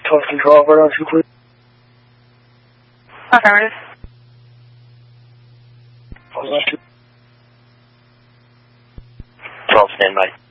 12 control, over on 2, please. Affirmative. 12, 2. 12, standby.